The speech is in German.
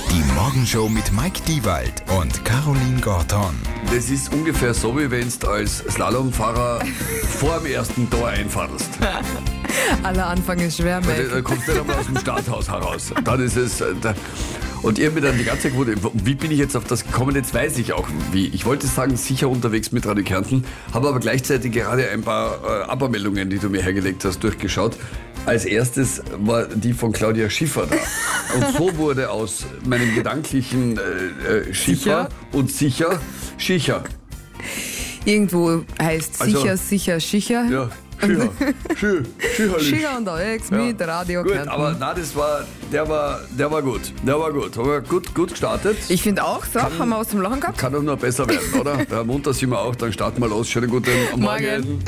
Die Morgenshow mit Mike Diewald und Caroline Gorton. Das ist ungefähr so, wie wenn du als Slalomfahrer vor dem ersten Tor einfahrst. Aller Anfang ist schwer, Mike. Da kommst du nicht einmal aus dem Starthaus heraus. Dann ist es... Und ihr mir dann die ganze Zeit gewundert, wie bin ich jetzt auf das gekommen? Jetzt weiß ich auch wie. Ich wollte sagen, sicher unterwegs mit Radio Kärnten, habe aber gleichzeitig gerade ein paar Abermeldungen, die du mir hergelegt hast, durchgeschaut. Als erstes war die von Claudia Schiffer da. Und so wurde aus meinem gedanklichen Schiffer und sicher Schicher. Irgendwo heißt Also- sicher, Schicher. Ja, Schicher. Schicher und Alex mit Radio Gut, Kärnten. aber na, der war gut. Haben wir gut gestartet. Ich finde auch, so, haben wir was zum Lachen gehabt? Kann doch nur besser werden, oder? Munter sind wir auch, dann starten wir los. Schönen guten Morgen. Morgen.